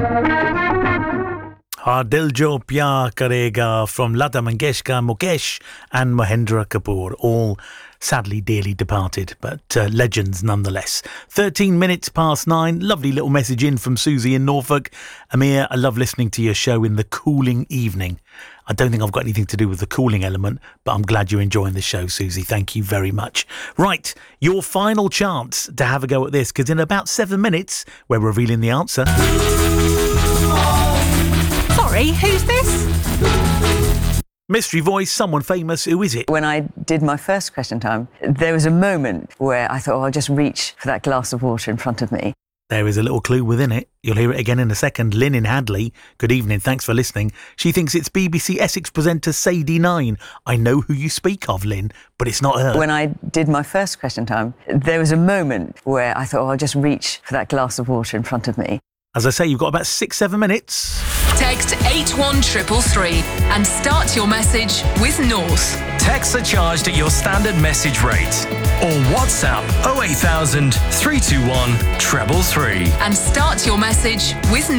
Dil Jo Pyar Karega from Lata Mangeshkar, Mukesh and Mahendra Kapoor, all sadly dearly departed, but legends nonetheless. 13 minutes past 9. Lovely little message in from Susie in Norfolk. Amir, I love listening to your show in the cooling evening. I don't think I've got anything to do with the cooling element, but I'm glad you're enjoying the show, Susie. Thank you very much. Right, your final chance to have a go at this, because in about 7 minutes, we're revealing the answer. Sorry, who's this? Mystery voice, someone famous. Who is it? When I did my first Question Time, there was a moment where I thought, I'll just reach for that glass of water in front of me. There is a little clue within it. You'll hear it again in a second. Lynn in Hadley. Good evening. Thanks for listening. She thinks it's BBC Essex presenter Sadie 9. I know who you speak of, Lynn, but it's not her. When I did my first Question Time, there was a moment where I thought, I'll just reach for that glass of water in front of me. As I say, you've got about 6-7 minutes. Text 81333 and start your message with North. Texts are charged at your standard message rate. Or WhatsApp 08000 321 333. And start your message with